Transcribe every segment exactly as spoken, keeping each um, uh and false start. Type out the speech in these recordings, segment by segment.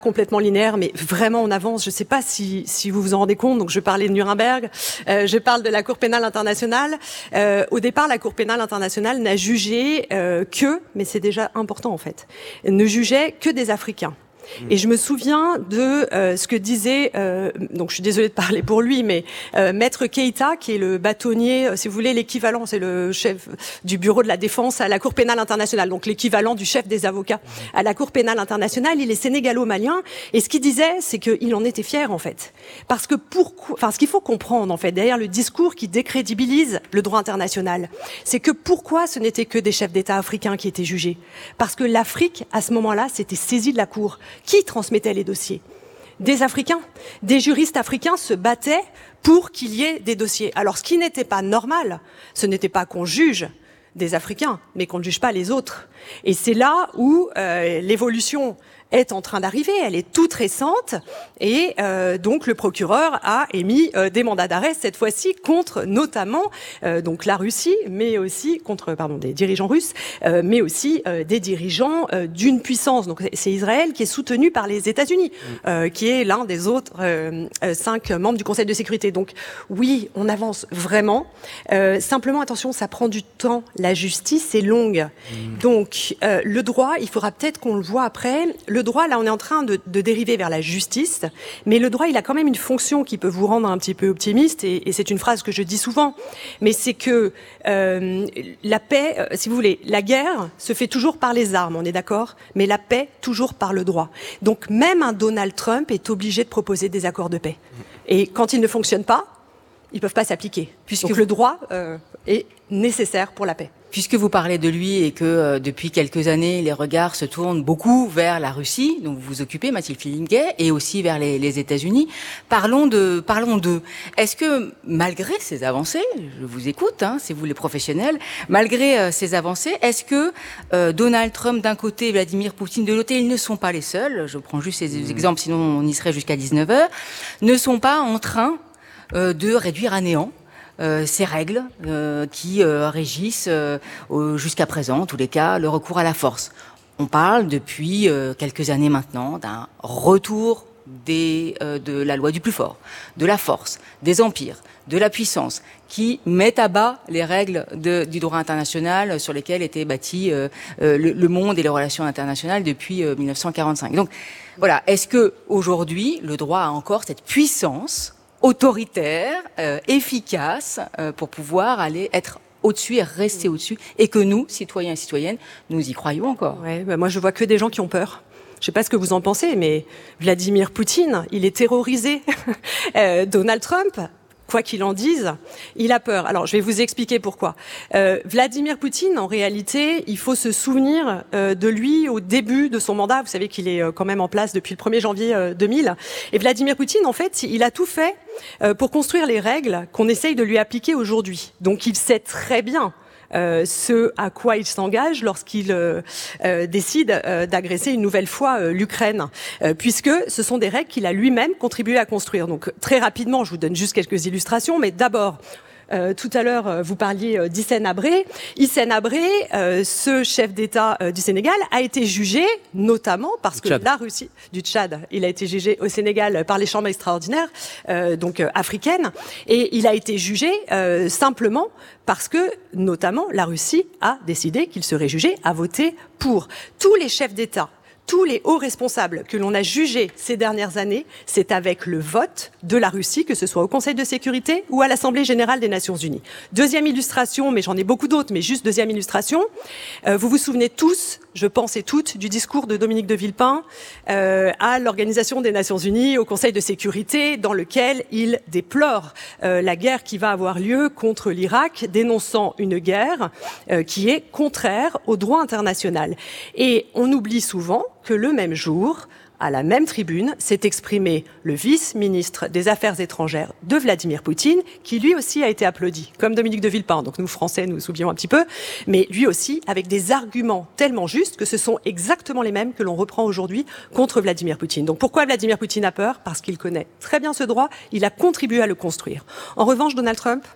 complètement linéaire, mais vraiment on avance. Je ne sais pas si, si vous vous en rendez compte. Donc je parlais de Nuremberg, euh, je parle de la Cour pénale internationale. Euh, au départ, la Cour pénale internationale n'a jugé euh, que, mais c'est déjà important en fait, ne jugeait que des Africains. Et je me souviens de euh, ce que disait, euh, donc je suis désolée de parler pour lui, mais euh, Maître Keïta, qui est le bâtonnier, euh, si vous voulez, l'équivalent, c'est le chef du bureau de la défense à la Cour pénale internationale, donc l'équivalent du chef des avocats à la Cour pénale internationale. Il est sénégalo-malien, et ce qu'il disait, c'est qu'il en était fier en fait, parce que pourquoi, enfin ce qu'il faut comprendre en fait derrière le discours qui décrédibilise le droit international, c'est que pourquoi ce n'était que des chefs d'État africains qui étaient jugés, parce que l'Afrique à ce moment-là s'était saisie de la Cour. Qui transmettait les dossiers ? Des Africains. Des juristes africains se battaient pour qu'il y ait des dossiers. Alors, ce qui n'était pas normal, ce n'était pas qu'on juge des Africains, mais qu'on ne juge pas les autres. Et c'est là où euh, l'évolution est en train d'arriver, elle est toute récente, et euh, donc le procureur a émis euh, des mandats d'arrêt cette fois-ci contre notamment euh, donc la Russie, mais aussi contre pardon des dirigeants russes, euh, mais aussi euh, des dirigeants euh, d'une puissance. Donc c'est Israël qui est soutenu par les États-Unis, euh, qui est l'un des autres euh, euh, cinq membres du Conseil de sécurité. Donc oui, on avance vraiment. Euh, simplement attention, ça prend du temps. La justice est longue. Mmh. Donc euh, le droit, il faudra peut-être qu'on le voit après. Le Le droit, là, on est en train de, de dériver vers la justice, mais le droit, il a quand même une fonction qui peut vous rendre un petit peu optimiste, et, et c'est une phrase que je dis souvent, mais c'est que euh, la paix, euh, si vous voulez, la guerre se fait toujours par les armes, on est d'accord, mais la paix, toujours par le droit. Donc même un Donald Trump est obligé de proposer des accords de paix. Et quand ils ne fonctionnent pas, ils ne peuvent pas s'appliquer. Puisque Donc le droit euh, est nécessaire pour la paix. Puisque vous parlez de lui et que euh, depuis quelques années, les regards se tournent beaucoup vers la Russie, dont vous vous occupez, Mathilde Flinguet, et aussi vers les, les États-Unis, parlons de, parlons d'eux. Est-ce que, malgré ces avancées, je vous écoute, hein, c'est vous les professionnels, malgré euh, ces avancées, est-ce que euh, Donald Trump d'un côté et Vladimir Poutine de l'autre, ils ne sont pas les seuls, je prends juste ces mmh. exemples, sinon on y serait jusqu'à dix-neuf heures, ne sont pas en train euh, de réduire à néant Euh, ces règles euh, qui euh, régissent euh, jusqu'à présent, en tous les cas, le recours à la force. On parle depuis euh, quelques années maintenant d'un retour des, euh, de la loi du plus fort, de la force, des empires, de la puissance, qui mettent à bas les règles de, du droit international sur lesquelles était bâti euh, euh, le, le monde et les relations internationales depuis euh, dix-neuf cent quarante-cinq. Donc voilà, est-ce que aujourd'hui le droit a encore cette puissance autoritaire, euh, efficace, euh, pour pouvoir aller être au-dessus et rester au-dessus, et que nous, citoyens et citoyennes, nous y croyons encore. Ouais, bah moi je vois que des gens qui ont peur. Je sais pas ce que vous en pensez, mais Vladimir Poutine, il est terrorisé. euh, Donald Trump, quoi qu'il en dise, il a peur. Alors, je vais vous expliquer pourquoi. Euh, Vladimir Poutine, en réalité, il faut se souvenir euh, de lui au début de son mandat. Vous savez qu'il est euh, quand même en place depuis le premier janvier euh, deux mille. Et Vladimir Poutine, en fait, il a tout fait euh, pour construire les règles qu'on essaye de lui appliquer aujourd'hui. Donc, il sait très bien Euh, ce à quoi il s'engage lorsqu'il euh, euh, décide euh, d'agresser une nouvelle fois euh, l'Ukraine, euh, puisque ce sont des règles qu'il a lui-même contribué à construire. Donc très rapidement, je vous donne juste quelques illustrations, mais d'abord, Euh, tout à l'heure, euh, vous parliez euh, d'Hissène Habré. Hissène Habré, euh, ce chef d'État euh, du Sénégal, a été jugé notamment parce que la Russie, du Tchad, il a été jugé au Sénégal par les chambres extraordinaires, euh, donc euh, africaines, et il a été jugé euh, simplement parce que, notamment, la Russie a décidé qu'il serait jugé à voter pour. Tous les chefs d'État, tous les hauts responsables que l'on a jugés ces dernières années, c'est avec le vote de la Russie, que ce soit au Conseil de sécurité ou à l'Assemblée générale des Nations unies. Deuxième illustration, mais j'en ai beaucoup d'autres, mais juste deuxième illustration. Euh, vous vous souvenez tous, je pense et toutes, du discours de Dominique de Villepin euh, à l'Organisation des Nations unies, au Conseil de sécurité, dans lequel il déplore euh, la guerre qui va avoir lieu contre l'Irak, dénonçant une guerre euh, qui est contraire au droit international. Et on oublie souvent que le même jour, à la même tribune, s'est exprimé le vice-ministre des Affaires étrangères de Vladimir Poutine, qui lui aussi a été applaudi, comme Dominique de Villepin. Donc nous, Français, nous nous souvions un petit peu, mais lui aussi avec des arguments tellement justes que ce sont exactement les mêmes que l'on reprend aujourd'hui contre Vladimir Poutine. Donc pourquoi Vladimir Poutine a peur ? Parce qu'il connaît très bien ce droit, il a contribué à le construire. En revanche, Donald Trump,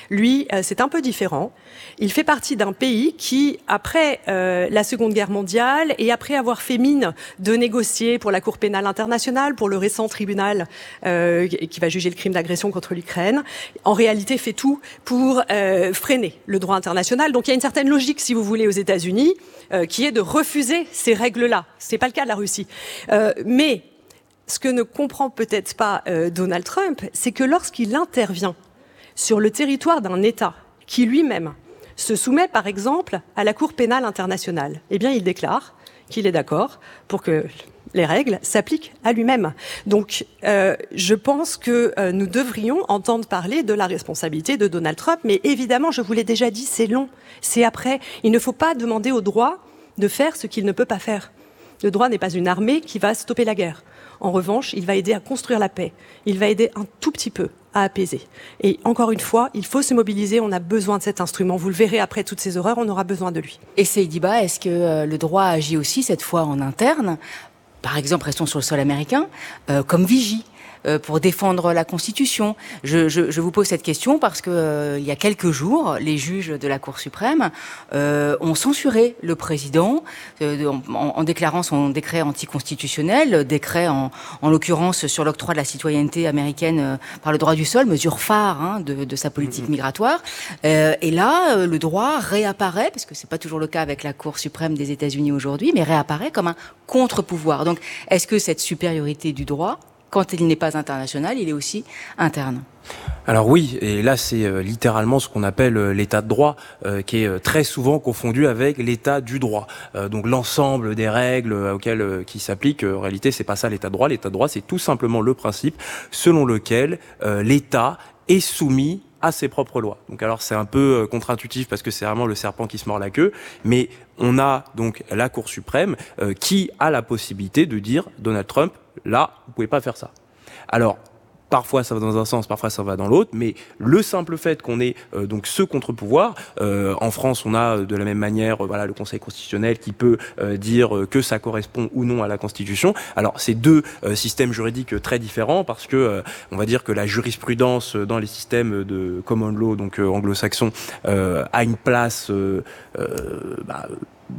Lui, euh, c'est un peu différent. Il fait partie d'un pays qui, après euh, la Seconde Guerre mondiale et après avoir fait mine de négocier pour la Cour pénale internationale, pour le récent tribunal euh, qui va juger le crime d'agression contre l'Ukraine, en réalité fait tout pour euh, freiner le droit international. Donc il y a une certaine logique, si vous voulez, aux États-Unis, euh, qui est de refuser ces règles-là. C'est pas le cas de la Russie. Euh, mais ce que ne comprend peut-être pas euh, Donald Trump, c'est que lorsqu'il intervient sur le territoire d'un État qui lui-même se soumet, par exemple, à la Cour pénale internationale, eh bien, il déclare qu'il est d'accord pour que les règles s'appliquent à lui-même. Donc, euh, je pense que euh, nous devrions entendre parler de la responsabilité de Donald Trump, mais évidemment, je vous l'ai déjà dit, c'est long, c'est après. Il ne faut pas demander au droit de faire ce qu'il ne peut pas faire. Le droit n'est pas une armée qui va stopper la guerre. En revanche, il va aider à construire la paix. Il va aider un tout petit peu à apaiser. Et encore une fois, il faut se mobiliser. On a besoin de cet instrument. Vous le verrez après toutes ces horreurs, on aura besoin de lui. Et Seydiba, est-ce que euh, le droit agit aussi cette fois en interne, par exemple, restons sur le sol américain, euh, comme vigie euh, pour défendre la Constitution. Je, je, je vous pose cette question parce que euh, il y a quelques jours, les juges de la Cour suprême euh, ont censuré le président euh, en, en déclarant son décret anticonstitutionnel, décret en, en l'occurrence sur l'octroi de la citoyenneté américaine euh, par le droit du sol, mesure phare hein, de, de sa politique migratoire. Euh, et là, euh, le droit réapparaît, parce que c'est pas toujours le cas avec la Cour suprême des États-Unis aujourd'hui, mais réapparaît comme un contre-pouvoir. Donc, est-ce que cette supériorité du droit, quand il n'est pas international, il est aussi interne? Alors oui, et là c'est euh, littéralement ce qu'on appelle euh, l'état de droit, euh, qui est euh, très souvent confondu avec l'état du droit. Euh, donc l'ensemble des règles euh, auxquelles euh, qui s'appliquent, euh, en réalité c'est pas ça l'état de droit. L'état de droit c'est tout simplement le principe selon lequel euh, l'État est soumis à ses propres lois. Donc alors c'est un peu euh, contre-intuitif parce que c'est vraiment le serpent qui se mord la queue, mais on a donc la Cour suprême euh, qui a la possibilité de dire Donald Trump, là vous pouvez pas faire ça. Alors parfois ça va dans un sens, parfois ça va dans l'autre, mais le simple fait qu'on ait euh, donc ce contre-pouvoir, euh, en France on a de la même manière, euh, voilà, le Conseil constitutionnel qui peut euh, dire euh, que ça correspond ou non à la Constitution. Alors c'est deux euh, systèmes juridiques très différents parce que euh, on va dire que la jurisprudence dans les systèmes de common law, donc euh, anglo-saxons, euh, a une place euh, euh, bah,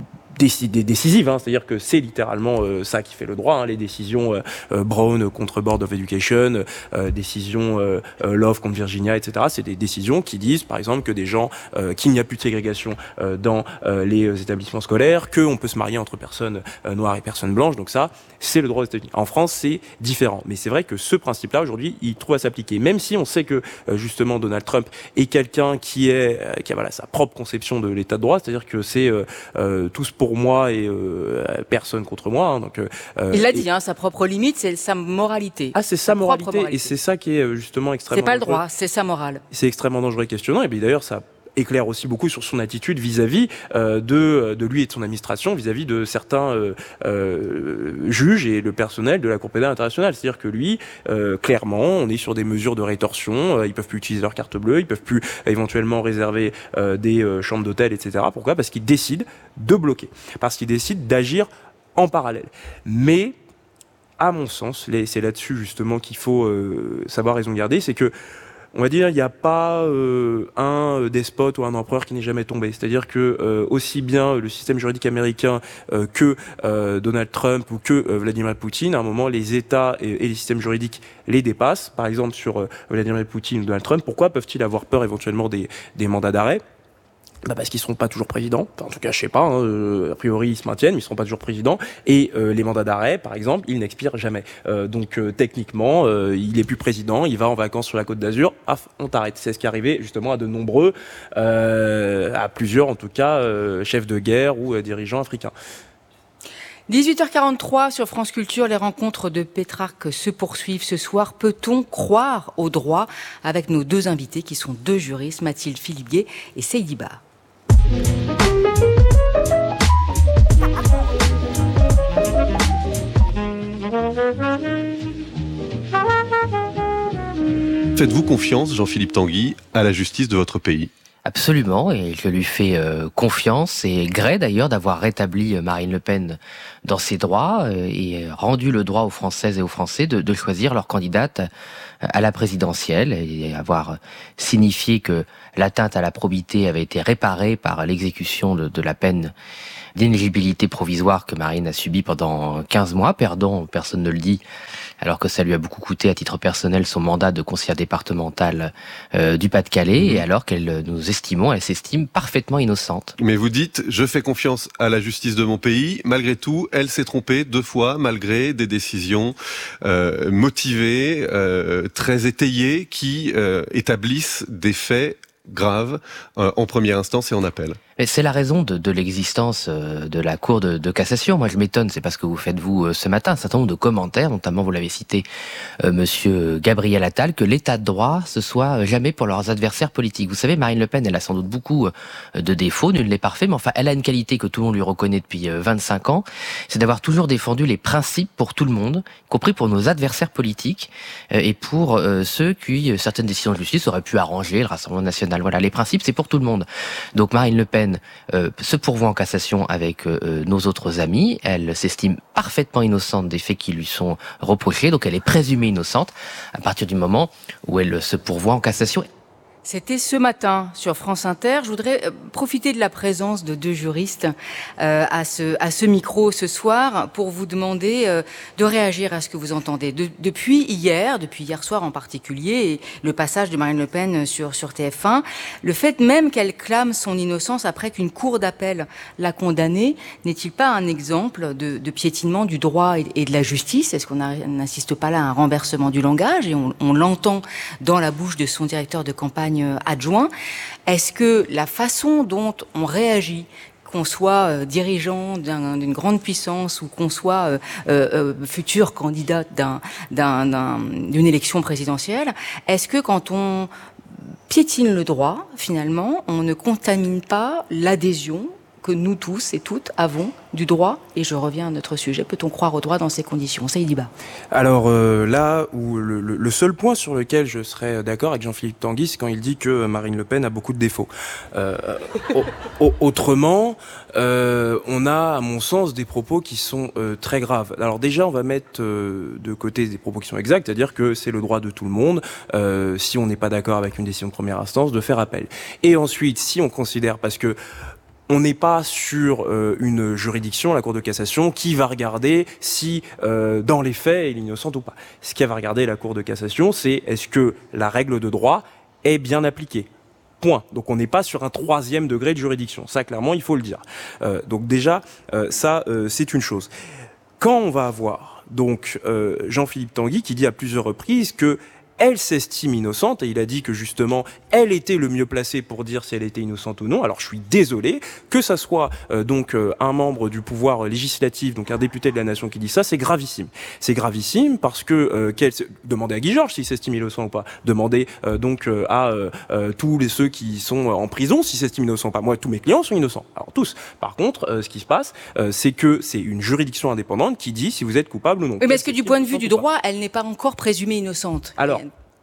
décisive, hein, c'est-à-dire que c'est littéralement euh, ça qui fait le droit, hein, les décisions euh, euh, Brown contre Board of Education, euh, décisions euh, euh, Love contre Virginia, et cetera. C'est des décisions qui disent, par exemple, que des gens, euh, qu'il n'y a plus de ségrégation euh, dans euh, les établissements scolaires, qu'on peut se marier entre personnes euh, noires et personnes blanches. Donc ça, c'est le droit aux États-Unis. En France, c'est différent, mais c'est vrai que ce principe-là aujourd'hui, il trouve à s'appliquer. Même si on sait que euh, justement Donald Trump est quelqu'un qui est, euh, qui a voilà sa propre conception de l'état de droit, c'est-à-dire que c'est euh, euh, tous pour moi et euh, personne contre moi. Hein, donc, euh, il l'a et... dit, hein, sa propre limite, c'est sa moralité. Ah, c'est sa, sa moralité, moralité, et c'est ça qui est justement extrêmement. C'est pas dangereux. le droit, c'est sa morale. C'est extrêmement dangereux et questionnant. Et bien d'ailleurs, ça éclaire aussi beaucoup sur son attitude vis-à-vis euh, de, de lui et de son administration, vis-à-vis de certains euh, euh, juges et le personnel de la Cour pénale internationale. C'est-à-dire que lui, euh, clairement, on est sur des mesures de rétorsion, euh, ils peuvent plus utiliser leur carte bleue, ils peuvent plus euh, éventuellement réserver euh, des euh, chambres d'hôtel, et cetera. Pourquoi ? Parce qu'ils décident de bloquer, parce qu'ils décident d'agir en parallèle. Mais, à mon sens, c'est là-dessus justement qu'il faut euh, savoir raison garder, c'est que on va dire, il n'y a pas euh, un despote ou un empereur qui n'est jamais tombé. C'est-à-dire que euh, aussi bien le système juridique américain euh, que euh, Donald Trump ou que euh, Vladimir Poutine, à un moment, les États et, et les systèmes juridiques les dépassent. Par exemple, sur euh, Vladimir Poutine ou Donald Trump, pourquoi peuvent-ils avoir peur éventuellement des, des mandats d'arrêt ? Bah parce qu'ils seront pas toujours présidents. Enfin, en tout cas, je sais pas. Hein, euh, a priori, ils se maintiennent, mais ils seront pas toujours présidents. Et euh, les mandats d'arrêt, par exemple, ils n'expirent jamais. Euh, donc, euh, techniquement, euh, il est plus président. Il va en vacances sur la Côte d'Azur. Ah, on t'arrête. C'est ce qui est arrivé justement à de nombreux, euh, à plusieurs, en tout cas, euh, chefs de guerre ou euh, dirigeants africains. dix-huit heures quarante-trois sur France Culture, les rencontres de Pétrarque se poursuivent ce soir. Peut-on croire au droit avec nos deux invités qui sont deux juristes, Mathilde Philippe-Guet et Seydiba. Faites-vous confiance, Jean-Philippe Tanguy, à la justice de votre pays ? Absolument, et je lui fais euh, confiance et gré d'ailleurs d'avoir rétabli Marine Le Pen dans ses droits euh, et rendu le droit aux Françaises et aux Français de, de choisir leur candidate à la présidentielle et avoir signifié que l'atteinte à la probité avait été réparée par l'exécution de, de la peine d'inéligibilité provisoire que Marine a subie pendant quinze mois, perdant, personne ne le dit, alors que ça lui a beaucoup coûté à titre personnel son mandat de conseillère départementale euh, du Pas-de-Calais, mmh. et alors qu'elle nous estimons, elle s'estime parfaitement innocente. Mais vous dites, je fais confiance à la justice de mon pays, malgré tout, elle s'est trompée deux fois, malgré des décisions euh, motivées, euh, très étayées, qui euh, établissent des faits graves euh, en première instance et en appel. Mais c'est la raison de, de l'existence de la Cour de, de cassation. Moi, je m'étonne, c'est parce que vous faites, vous, ce matin, un certain nombre de commentaires, notamment, vous l'avez cité, euh, monsieur Gabriel Attal, que l'état de droit, ce soit jamais pour leurs adversaires politiques. Vous savez, Marine Le Pen, elle a sans doute beaucoup de défauts, nul n'est parfait, mais enfin, elle a une qualité que tout le monde lui reconnaît depuis vingt-cinq ans, c'est d'avoir toujours défendu les principes pour tout le monde, y compris pour nos adversaires politiques, euh, et pour euh, ceux qui, certaines décisions de justice auraient pu arranger le Rassemblement national. Voilà, les principes, c'est pour tout le monde. Donc, Marine Le Pen Euh, se pourvoit en cassation avec euh, nos autres amis. Elle s'estime parfaitement innocente des faits qui lui sont reprochés, donc elle est présumée innocente à partir du moment où elle se pourvoit en cassation. C'était ce matin sur France Inter. Je voudrais profiter de la présence de deux juristes euh, à ce à ce micro ce soir pour vous demander euh, de réagir à ce que vous entendez. De, depuis hier, depuis hier soir en particulier, et le passage de Marine Le Pen sur sur T F un, le fait même qu'elle clame son innocence après qu'une cour d'appel l'a condamnée, n'est-il pas un exemple de, de piétinement du droit et, et de la justice? Est-ce qu'on n'assiste pas là à un renversement du langage? Et on, on l'entend dans la bouche de son directeur de campagne adjoint. Est-ce que la façon dont on réagit, qu'on soit euh, dirigeant d'un, d'une grande puissance ou qu'on soit euh, euh, futur candidat d'un, d'un, d'un, d'une élection présidentielle, est-ce que quand on piétine le droit, finalement, on ne contamine pas l'adhésion que nous tous et toutes avons du droit? Et je reviens à notre sujet, peut-on croire au droit dans ces conditions? Ça y débat. Alors euh, là où le, le, le seul point sur lequel je serais d'accord avec Jean-Philippe Tanguy, c'est quand il dit que Marine Le Pen a beaucoup de défauts. Euh, au, au, autrement, euh, on a, à mon sens, des propos qui sont euh, très graves. Alors déjà, on va mettre euh, de côté des propos qui sont exacts, c'est-à-dire que c'est le droit de tout le monde, euh, si on n'est pas d'accord avec une décision de première instance, de faire appel. Et ensuite, si on considère, parce que on n'est pas sur euh, une juridiction, la Cour de cassation, qui va regarder si, euh, dans les faits, elle est innocente ou pas. Ce qu'elle va regarder, la Cour de cassation, c'est est-ce que la règle de droit est bien appliquée. Point. Donc on n'est pas sur un troisième degré de juridiction. Ça, clairement, il faut le dire. Euh, donc déjà, euh, ça, euh, c'est une chose. Quand on va avoir donc euh, Jean-Philippe Tanguy qui dit à plusieurs reprises que elle s'estime innocente, et il a dit que justement, elle était le mieux placée pour dire si elle était innocente ou non. Alors je suis désolé, que ça soit euh, donc euh, un membre du pouvoir législatif, donc un député de la nation qui dit ça, c'est gravissime. C'est gravissime parce que, euh, qu'elle, demandez à Guy Georges s'il s'estime innocent ou pas, demandez euh, donc euh, à euh, euh, tous les ceux qui sont en prison s'ils s'estiment innocents ou pas. Moi, tous mes clients sont innocents, alors tous. Par contre, euh, ce qui se passe, euh, c'est que c'est une juridiction indépendante qui dit si vous êtes coupable ou non. Oui, mais est-ce que du point de vue du droit, elle n'est pas encore présumée innocente? Alors,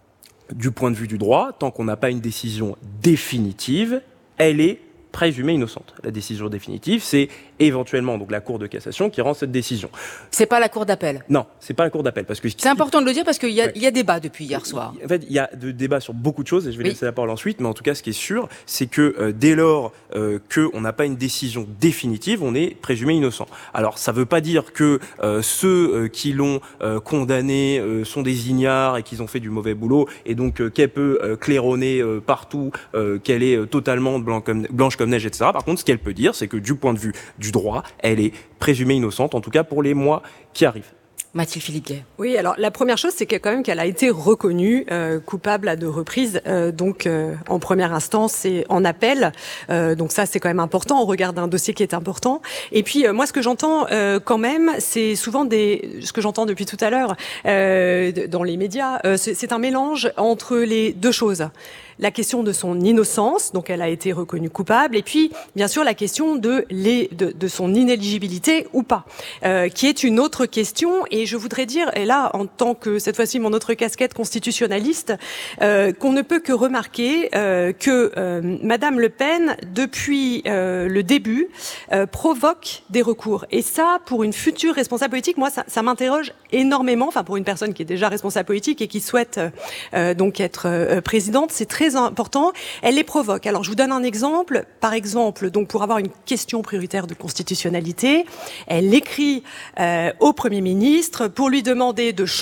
du point de vue du droit, tant qu'on n'a pas une décision définitive, elle est présumée innocente. La décision définitive, c'est éventuellement donc la Cour de cassation qui rend cette décision. C'est pas la Cour d'appel? Non, c'est pas la Cour d'appel. Parce que c'est important de le dire parce qu'il y a, ouais. il y a débat depuis hier soir. En fait, il y a de débats sur beaucoup de choses et je vais oui. laisser la parole ensuite, mais en tout cas, ce qui est sûr, c'est que euh, dès lors euh, qu'on n'a pas une décision définitive, on est présumé innocent. Alors, ça veut pas dire que euh, ceux euh, qui l'ont euh, condamné euh, sont des ignares et qu'ils ont fait du mauvais boulot et donc euh, qu'elle peut euh, claironner euh, partout, euh, qu'elle est euh, totalement blanc comme, blanche comme neige, et cetera. Par contre, ce qu'elle peut dire, c'est que du point de vue du droit, elle est présumée innocente, en tout cas pour les mois qui arrivent. Mathilde Philippe-Gay. Oui, alors la première chose, c'est que quand même qu'elle a été reconnue euh, coupable à deux reprises, euh, donc euh, en première instance et en appel. Euh, donc ça, c'est quand même important. On regarde un dossier qui est important. Et puis euh, moi, ce que j'entends euh, quand même, c'est souvent des, ce que j'entends depuis tout à l'heure euh, dans les médias, euh, c'est, c'est un mélange entre les deux choses. La question de son innocence, donc elle a été reconnue coupable, et puis bien sûr la question de, les, de, de son inéligibilité ou pas, euh, qui est une autre question. Et et je voudrais dire, et là, en tant que, cette fois-ci, mon autre casquette constitutionnaliste, euh, qu'on ne peut que remarquer euh, que euh, Madame Le Pen, depuis euh, le début, euh, provoque des recours. Et ça, pour une future responsable politique, moi, ça, ça m'interroge énormément, enfin, pour une personne qui est déjà responsable politique et qui souhaite euh, donc être euh, présidente, c'est très important. Elle les provoque. Alors, je vous donne un exemple. Par exemple, donc, pour avoir une question prioritaire de constitutionnalité, elle écrit euh, au Premier ministre pour lui demander de changer